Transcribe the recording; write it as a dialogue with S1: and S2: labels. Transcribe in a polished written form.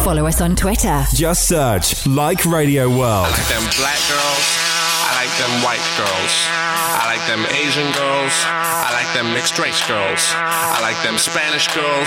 S1: Follow us on Twitter.
S2: Just search Like Radio World.
S3: I like them black girls. I like them white girls. I like them Asian girls. I like them mixed race girls. I like them Spanish girls.